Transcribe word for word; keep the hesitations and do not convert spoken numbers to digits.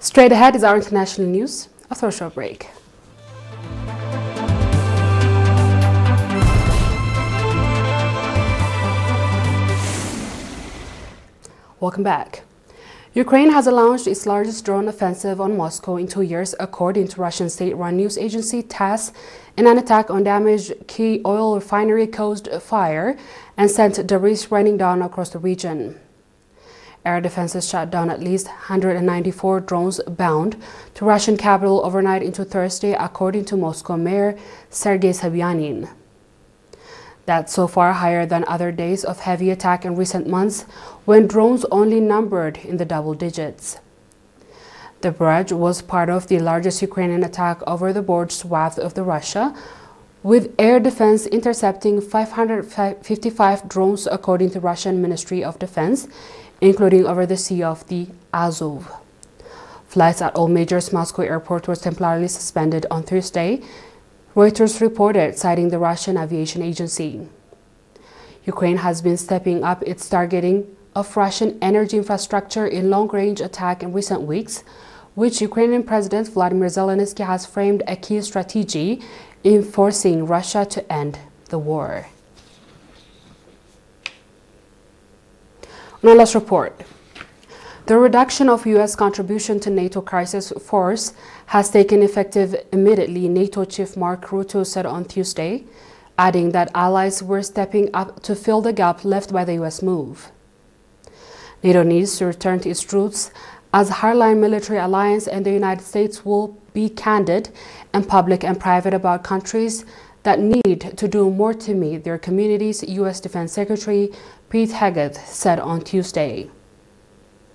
Straight ahead is our international news. After a short break. Welcome back. Ukraine has launched its largest drone offensive on Moscow in two years, according to Russian state-run news agency TASS. In an attack on damaged key oil refinery caused fire and sent debris raining down across the region. Air defenses shot down at least one hundred ninety-four drones bound to Russian capital overnight into Thursday, according to Moscow Mayor Sergei Sobyanin. That's so far higher than other days of heavy attack in recent months, when drones only numbered in the double digits. The barrage was part of the largest Ukrainian attack over the broad swath of the Russia, with air defense intercepting five hundred fifty-five drones, according to Russian Ministry of Defense, including over the Sea of the Azov. Flights at all major Moscow airports were temporarily suspended on Thursday, Reuters reported, citing the Russian Aviation Agency. Ukraine has been stepping up its targeting of Russian energy infrastructure in long-range attack in recent weeks, which Ukrainian President Vladimir Zelensky has framed a key strategy in forcing Russia to end the war. Now let's report. The reduction of U S contribution to NATO crisis force has taken effective immediately, NATO Chief Mark Rutte said on Tuesday, adding that allies were stepping up to fill the gap left by the U S move. NATO needs to return to its roots as a hardline military alliance, and the United States will be candid and public and private about countries that need to do more to meet their communities, U S Defense Secretary Pete Hegseth said on Tuesday.